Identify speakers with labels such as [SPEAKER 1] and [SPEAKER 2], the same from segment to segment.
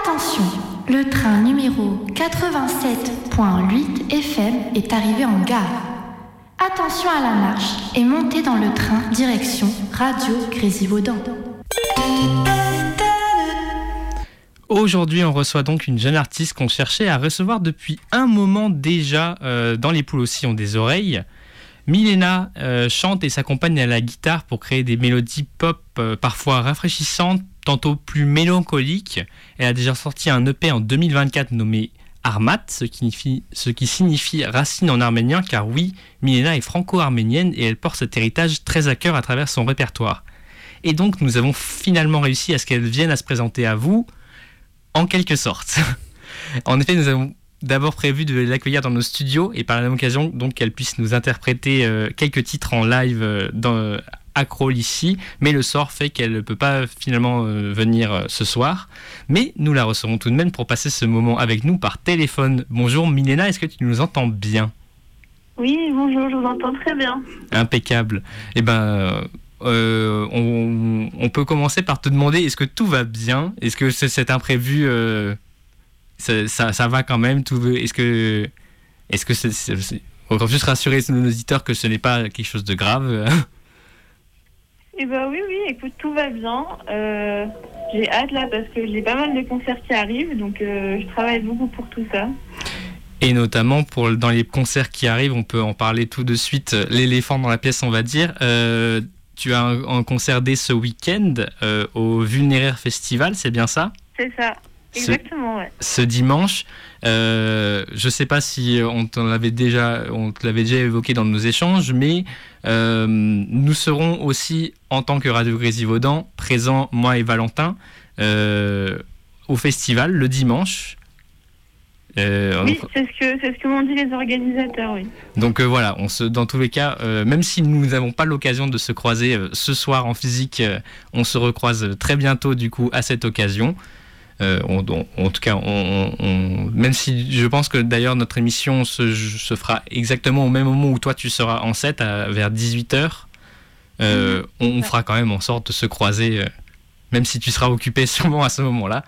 [SPEAKER 1] Attention, le train numéro 87.8 FM est arrivé en gare. Attention à la marche et montez dans le train direction Radio Grésivaudan.
[SPEAKER 2] Aujourd'hui, on reçoit donc une jeune artiste qu'on cherchait à recevoir depuis un moment déjà dans Les Poules aussi ont des oreilles. Milena chante et s'accompagne à la guitare pour créer des mélodies pop parfois rafraîchissantes, tantôt plus mélancoliques. Elle a déjà sorti un EP en 2024 nommé Armat, ce qui signifie racine en arménien, car oui, Milena est franco-arménienne et elle porte cet héritage très à cœur à travers son répertoire. Et donc nous avons finalement réussi à ce qu'elle vienne à se présenter à vous, en quelque sorte. En effet, nous avons d'abord prévu de l'accueillir dans nos studios et par la même occasion donc qu'elle puisse nous interpréter quelques titres en live dans Acrol ici, mais le sort fait qu'elle ne peut pas finalement venir ce soir. Mais nous la recevons tout de même pour passer ce moment avec nous par téléphone. Bonjour Milena, est-ce que tu nous entends bien ?
[SPEAKER 3] Oui, bonjour, je vous entends très bien.
[SPEAKER 2] Impeccable. Eh ben... on peut commencer par te demander est-ce que tout va bien ? Est-ce que cet imprévu ça va quand même ? Est-ce que on va juste rassurer nos auditeurs que ce n'est pas quelque chose de grave.
[SPEAKER 3] Eh ben oui, écoute, tout va bien. J'ai hâte là parce que j'ai pas mal de concerts qui arrivent, donc je travaille beaucoup pour tout ça.
[SPEAKER 2] Et notamment dans les concerts qui arrivent, on peut en parler tout de suite, l'éléphant dans la pièce on va dire. Tu as un concert dès ce week-end au Vulnéraire Festival, c'est bien ça ?
[SPEAKER 3] C'est ça, exactement, ouais.
[SPEAKER 2] Ce dimanche, je ne sais pas si on te l'avait déjà évoqué dans nos échanges, mais nous serons aussi, en tant que Radio Grésivaudan, présents, moi et Valentin, au festival le dimanche.
[SPEAKER 3] Oui, c'est ce que m'ont dit les organisateurs, oui.
[SPEAKER 2] Donc voilà, dans tous les cas, même si nous n'avons pas l'occasion de se croiser ce soir en physique, on se recroise très bientôt du coup à cette occasion. En tout cas, même si je pense que d'ailleurs notre émission se fera exactement au même moment où toi tu seras en set, vers 18h, on fera quand même en sorte de se croiser, même si tu seras occupé sûrement à ce moment-là.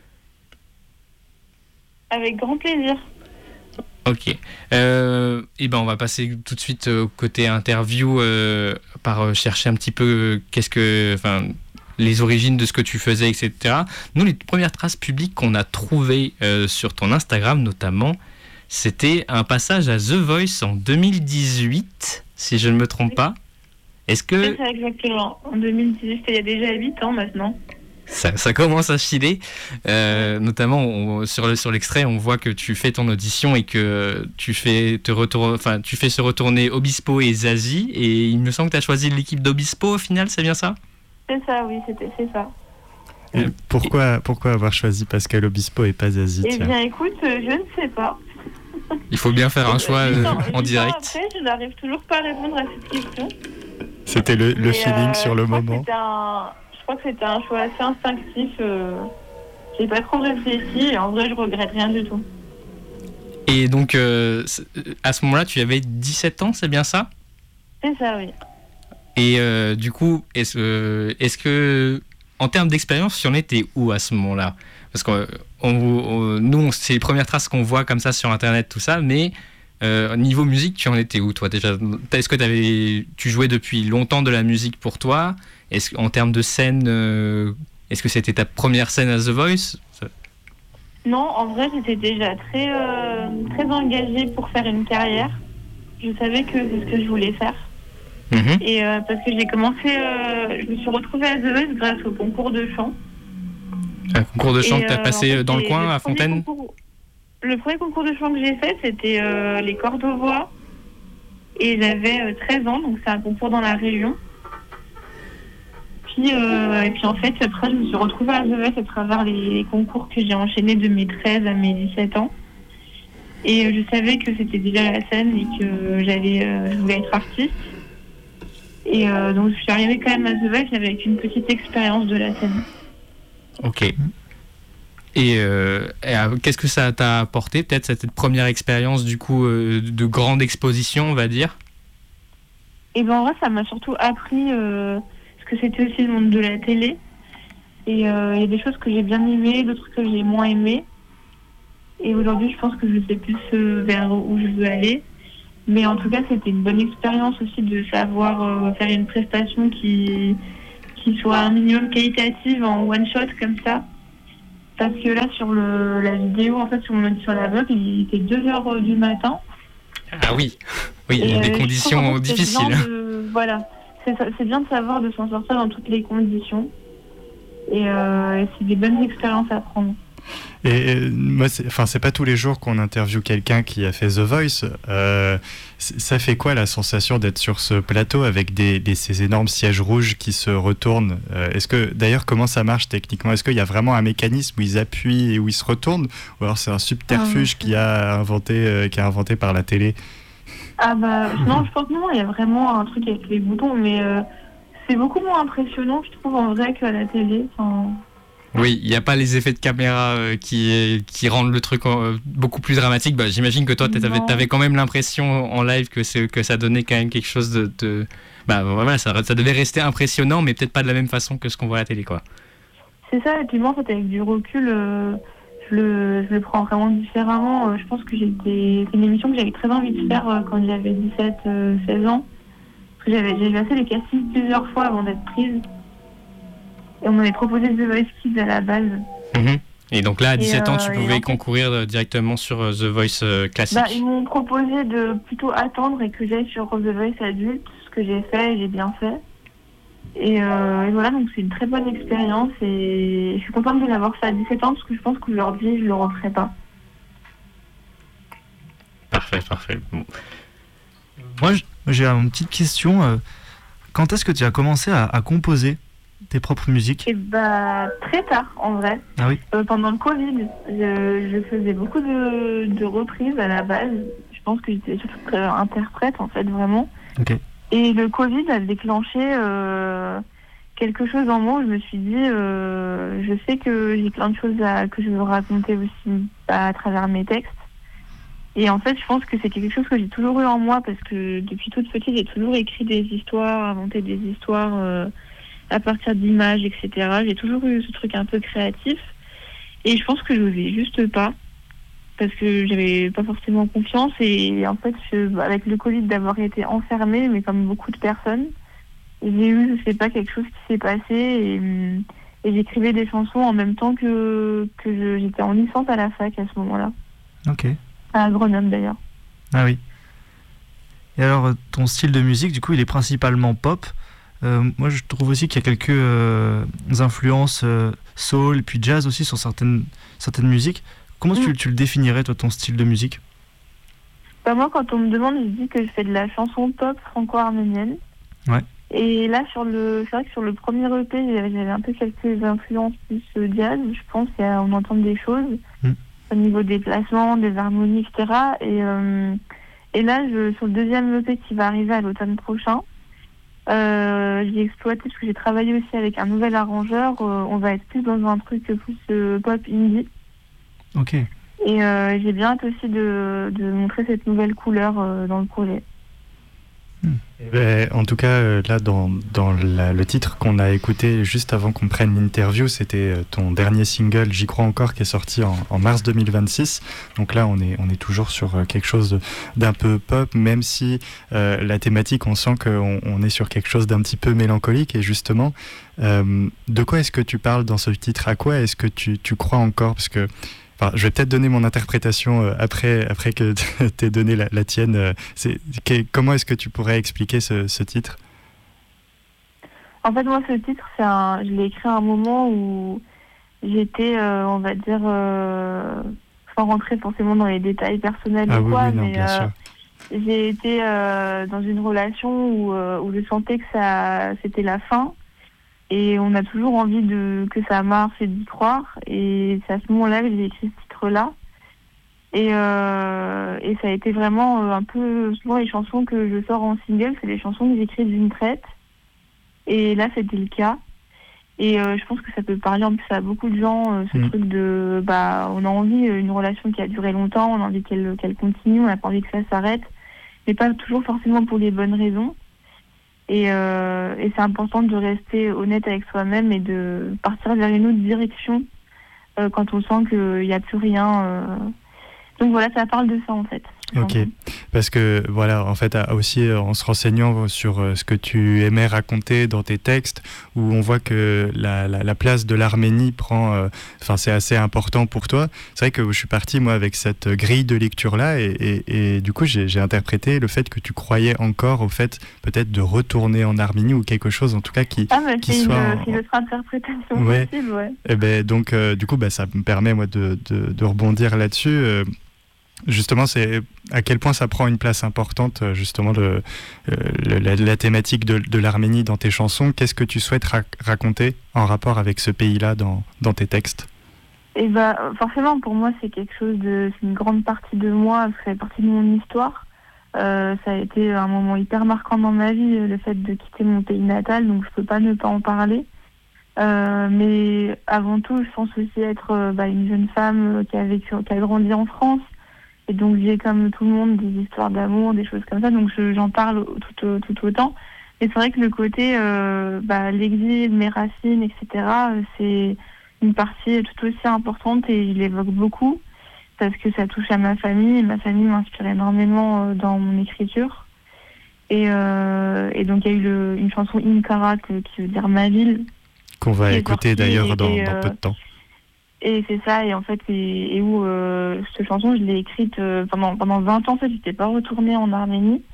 [SPEAKER 3] Avec grand plaisir.
[SPEAKER 2] Ok. Et ben on va passer tout de suite au côté interview par chercher un petit peu les origines de ce que tu faisais, etc. Nous, les premières traces publiques qu'on a trouvées sur ton Instagram notamment, c'était un passage à The Voice en 2018, si je ne me trompe pas. Est-ce que...
[SPEAKER 3] C'est ça, exactement. En 2018, il y a déjà 8 ans maintenant.
[SPEAKER 2] Ça commence à filer, notamment sur l'extrait, on voit que tu fais ton audition et que tu fais se retourner Obispo et Zazie, et il me semble que tu as choisi l'équipe d'Obispo au final, c'est bien ça ?
[SPEAKER 3] C'est ça, oui, c'est ça.
[SPEAKER 4] Et pourquoi avoir choisi Pascal Obispo et pas Zazie ?
[SPEAKER 3] Eh bien écoute, je ne sais pas.
[SPEAKER 2] Il faut bien faire un choix en direct.
[SPEAKER 3] Après, je n'arrive toujours pas à répondre à cette question.
[SPEAKER 4] C'était le feeling sur le moment.
[SPEAKER 3] Je crois que c'était un choix assez instinctif. J'ai pas trop réfléchi et en vrai, je regrette rien du tout.
[SPEAKER 2] Et donc, à ce moment-là, tu avais 17 ans, c'est bien ça ?
[SPEAKER 3] C'est ça, oui.
[SPEAKER 2] Et du coup, est-ce que, en termes d'expérience, tu en étais où à ce moment-là ? Parce que nous, c'est les premières traces qu'on voit comme ça sur Internet, tout ça, mais niveau musique, tu en étais où, toi, déjà ? Est-ce que tu jouais depuis longtemps de la musique pour toi ? En termes de scène, est-ce que c'était ta première scène à The Voice ?
[SPEAKER 3] Non, en vrai, j'étais déjà très engagée pour faire une carrière. Je savais que c'est ce que je voulais faire. Mm-hmm. Et parce que j'ai commencé, je me suis retrouvée à The Voice grâce au concours de chant.
[SPEAKER 2] Un concours de chant que tu as passé dans le coin, à Fontaine ?
[SPEAKER 3] Le premier concours de chant que j'ai fait, c'était les Cordovois. Et j'avais 13 ans, donc c'est un concours dans la région. Et puis en fait, après, je me suis retrouvée à The Voice à travers les concours que j'ai enchaînés de mes 13 à mes 17 ans. Et je savais que c'était déjà la scène et que je voulais être artiste. Et donc je suis arrivée quand même à The Voice avec une petite expérience de la scène.
[SPEAKER 2] Ok. Et qu'est-ce que ça t'a apporté, peut-être cette première expérience du coup de grande exposition, on va dire ?
[SPEAKER 3] Et ben en vrai, ça m'a surtout appris ce que c'était aussi le monde de la télé. Et il y a des choses que j'ai bien aimées, d'autres que j'ai moins aimées. Et aujourd'hui, je pense que je sais plus vers où je veux aller. Mais en tout cas, c'était une bonne expérience aussi de savoir faire une prestation qui soit un minimum qualitative en one shot comme ça. Parce que là, sur la vidéo, en fait, sur mon audition à l'aveugle, il était 2h du matin.
[SPEAKER 2] Ah oui, oui, il y a des conditions difficiles.
[SPEAKER 3] Voilà, c'est bien de savoir de s'en sortir dans toutes les conditions. Et c'est des bonnes expériences à prendre.
[SPEAKER 4] Et moi, c'est pas tous les jours qu'on interviewe quelqu'un qui a fait The Voice. Ça fait quoi la sensation d'être sur ce plateau avec ces énormes sièges rouges qui se retournent? Est-ce que, d'ailleurs, comment ça marche techniquement? Est-ce qu'il y a vraiment un mécanisme où ils appuient et où ils se retournent? Ou alors c'est un subterfuge qui a inventé par la télé?
[SPEAKER 3] Ah bah non, je pense que non, il y a vraiment un truc avec les boutons, mais c'est beaucoup moins impressionnant, je trouve, en vrai, qu'à la télé.
[SPEAKER 2] Oui, il n'y a pas les effets de caméra qui rendent le truc beaucoup plus dramatique. Bah, j'imagine que toi, tu avais quand même l'impression en live que ça donnait quand même quelque chose de... Bah voilà, ça devait rester impressionnant, mais peut-être pas de la même façon que ce qu'on voit à la télé, quoi.
[SPEAKER 3] C'est ça, et puis moi, en fait, avec du recul, je le prends vraiment différemment. Je pense que c'est une émission que j'avais très envie de faire quand j'avais 17-16 ans. Parce que j'avais passé les castings plusieurs fois avant d'être prise. Et on m'avait proposé The Voice Kids à la base.
[SPEAKER 2] Mmh. Et donc là, à 17 ans, tu pouvais concourir directement sur The Voice classique.
[SPEAKER 3] Bah, ils m'ont proposé de plutôt attendre et que j'aille sur The Voice adulte, ce que j'ai fait et j'ai bien fait. Et voilà, donc c'est une très bonne expérience et je suis contente de l'avoir fait à 17 ans parce que je pense qu'aujourd'hui, je ne le referai pas.
[SPEAKER 2] Parfait.
[SPEAKER 5] Bon. Moi, j'ai une petite question. Quand est-ce que tu as commencé à composer tes propres musiques?
[SPEAKER 3] Et bah très tard en vrai.
[SPEAKER 5] Ah oui.
[SPEAKER 3] Pendant le Covid, je faisais beaucoup de reprises à la base. Je pense que j'étais surtout interprète en fait vraiment.
[SPEAKER 5] Ok.
[SPEAKER 3] Et le Covid a déclenché quelque chose en moi où je me suis dit je sais que j'ai plein de choses que je veux raconter aussi à travers mes textes. Et en fait, je pense que c'est quelque chose que j'ai toujours eu en moi parce que depuis toute petite, j'ai toujours écrit des histoires, inventé des histoires à partir d'images, etc. J'ai toujours eu ce truc un peu créatif. Et je pense que je n'osais juste pas parce que j'avais pas forcément confiance. Et en fait, avec le Covid, d'avoir été enfermée, mais comme beaucoup de personnes, j'ai eu, je sais pas, quelque chose qui s'est passé et j'écrivais des chansons en même temps que j'étais en licence à la fac à ce moment-là.
[SPEAKER 5] Ok.
[SPEAKER 3] À Grenoble d'ailleurs.
[SPEAKER 5] Ah oui. Et alors, ton style de musique, du coup, il est principalement pop. Moi, je trouve aussi qu'il y a quelques influences soul et puis jazz aussi sur certaines musiques. Comment tu le définirais, toi, ton style de musique?
[SPEAKER 3] Bah moi, quand on me demande, je dis que je fais de la chanson pop franco-arménienne.
[SPEAKER 5] Ouais.
[SPEAKER 3] Et là, c'est vrai que sur le premier EP, j'avais un peu quelques influences plus jazz, je pense, on entend des choses au niveau des placements, des harmonies, etc. Et là, sur le deuxième EP qui va arriver à l'automne prochain, j'ai exploité parce que j'ai travaillé aussi avec un nouvel arrangeur. On va être plus dans un truc plus pop indie.
[SPEAKER 5] Ok.
[SPEAKER 3] Et j'ai bien hâte aussi de montrer cette nouvelle couleur dans le projet.
[SPEAKER 4] En tout cas, là, dans le titre qu'on a écouté juste avant qu'on prenne l'interview, c'était ton dernier single, J'y crois encore, qui est sorti en mars 2026. Donc là, on est toujours sur quelque chose d'un peu pop, même si la thématique, on sent qu'on est sur quelque chose d'un petit peu mélancolique. Et justement, de quoi est-ce que tu parles dans ce titre? À quoi est-ce que tu crois encore? Parce que je vais peut-être donner mon interprétation après que tu aies donné la tienne. Comment est-ce que tu pourrais expliquer ce titre?
[SPEAKER 3] En fait, moi, ce titre, je l'ai écrit à un moment où j'étais, on va dire, sans rentrer forcément dans les détails personnels ou quoi,
[SPEAKER 4] oui, non,
[SPEAKER 3] mais
[SPEAKER 4] bien sûr.
[SPEAKER 3] j'ai été dans une relation où je sentais que c'était la fin. Et on a toujours envie que ça marche et d'y croire. Et c'est à ce moment-là que j'ai écrit ce titre-là. Et ça a été vraiment un peu... Souvent, les chansons que je sors en single, c'est les chansons que j'écris d'une traite. Et là, c'était le cas. Et je pense que ça peut parler en plus à beaucoup de gens, ce truc de... on a envie une relation qui a duré longtemps, on a envie qu'elle continue, on n'a pas envie que ça s'arrête. Mais pas toujours forcément pour les bonnes raisons. Et c'est important de rester honnête avec soi-même et de partir vers une autre direction quand on sent qu'il n'y a plus rien. Donc voilà, ça parle de ça en fait.
[SPEAKER 4] Ok, parce que voilà, en fait, aussi en se renseignant sur ce que tu aimais raconter dans tes textes, où on voit que la place de l'Arménie prend, c'est assez important pour toi. C'est vrai que je suis parti moi avec cette grille de lecture là, et du coup j'ai interprété le fait que tu croyais encore au fait peut-être de retourner en Arménie ou quelque chose en tout cas qui soit.
[SPEAKER 3] C'est une autre interprétation possible, ouais.
[SPEAKER 4] Et ben donc du coup ça me permet moi de rebondir là-dessus. Justement, c'est à quel point ça prend une place importante, justement, la thématique de l'Arménie dans tes chansons. Qu'est-ce que tu souhaites raconter en rapport avec ce pays-là dans tes textes ?
[SPEAKER 3] Et forcément, pour moi, c'est une grande partie de moi, ça fait partie de mon histoire. Ça a été un moment hyper marquant dans ma vie, le fait de quitter mon pays natal, donc je peux pas ne pas en parler. Mais avant tout, je pense aussi être une jeune femme qui a grandi en France. Et donc j'ai comme tout le monde des histoires d'amour, des choses comme ça, donc j'en parle tout autant. Et c'est vrai que le côté l'exil, mes racines, etc., c'est une partie tout aussi importante et je l'évoque beaucoup parce que ça touche à ma famille et ma famille m'inspire énormément dans mon écriture. Et donc il y a eu une chanson Imkarak qui veut dire ma ville.
[SPEAKER 4] Qu'on va écouter d'ailleurs dans peu de temps.
[SPEAKER 3] Et c'est ça, et en fait, où cette chanson, je l'ai écrite pendant 20 ans, en fait, j'étais pas retournée en Arménie.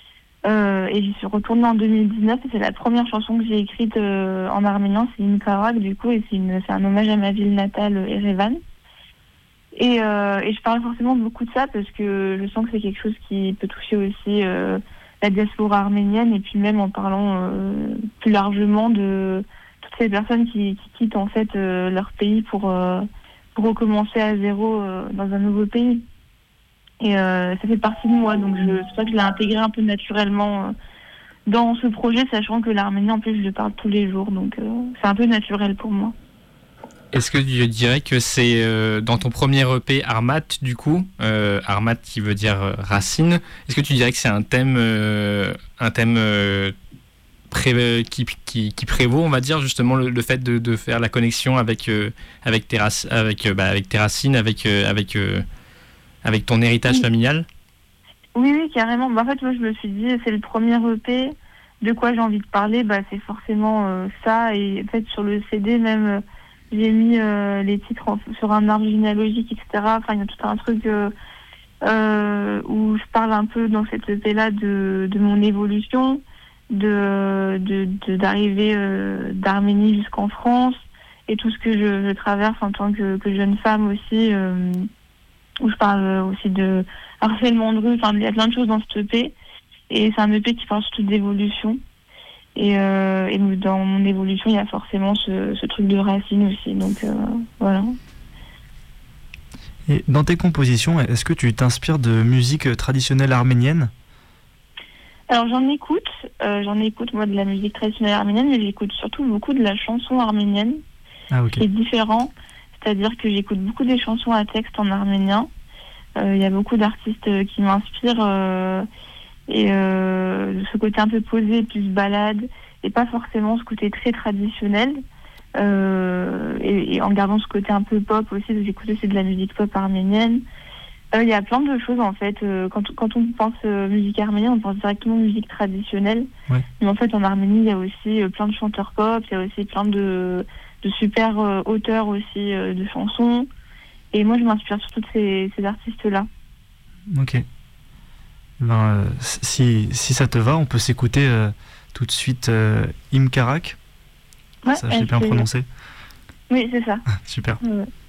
[SPEAKER 3] Et j'y suis retournée en 2019, et c'est la première chanson que j'ai écrite en arménien, c'est Imkarak, du coup, et c'est un hommage à ma ville natale, Erevan. Et je parle forcément beaucoup de ça, parce que je sens que c'est quelque chose qui peut toucher aussi la diaspora arménienne, et puis même en parlant plus largement de ces personnes qui quittent en fait leur pays pour recommencer à zéro dans un nouveau pays. Et ça fait partie de moi, donc c'est pour ça que je l'ai intégré un peu naturellement dans ce projet, sachant que l'arménien en plus je le parle tous les jours, donc c'est un peu naturel pour moi.
[SPEAKER 2] Est-ce que tu dirais que c'est dans ton premier EP Armat, du coup, Armat qui veut dire racine, est-ce que tu dirais que c'est un thème qui prévaut, on va dire, justement le fait de faire la connexion avec tes racines, avec ton héritage familial?
[SPEAKER 3] Oui, carrément. En fait, moi, je me suis dit, c'est le premier EP, de quoi j'ai envie de parler, c'est forcément ça. Et en fait, sur le CD, même, j'ai mis les titres sur un arbre généalogique, etc. Enfin, il y a tout un truc où je parle un peu dans cette EP-là de mon évolution, d'arriver d'Arménie jusqu'en France et tout ce que je traverse en tant que jeune femme aussi, où je parle aussi de harcèlement de rue. Enfin, il y a plein de choses dans ce EP et c'est un EP qui parle surtout d'évolution et dans mon évolution il y a forcément ce truc de racine aussi, donc voilà.
[SPEAKER 5] Et dans tes compositions, est-ce que tu t'inspires de musique traditionnelle arménienne ?
[SPEAKER 3] Alors j'en écoute moi de la musique traditionnelle arménienne, mais j'écoute surtout beaucoup de la chanson arménienne, qui est différent, c'est-à-dire que j'écoute beaucoup des chansons à texte en arménien. Il y a beaucoup d'artistes qui m'inspirent et ce côté un peu posé, plus balade, et pas forcément ce côté très traditionnel. Et en gardant ce côté un peu pop aussi, j'écoute aussi de la musique pop arménienne. Il y a plein de choses en fait. Quand on pense musique arménienne, on pense directement musique traditionnelle. Ouais. Mais en fait, en Arménie, il y a aussi plein de chanteurs pop, il y a aussi plein de super auteurs aussi de chansons. Et moi, je m'inspire surtout de ces artistes-là.
[SPEAKER 5] Ok. Si ça te va, on peut s'écouter tout de suite Imkarak.
[SPEAKER 3] Ouais,
[SPEAKER 5] ça, j'ai bien prononcé.
[SPEAKER 3] Oui, c'est ça.
[SPEAKER 5] Super.
[SPEAKER 3] Ouais.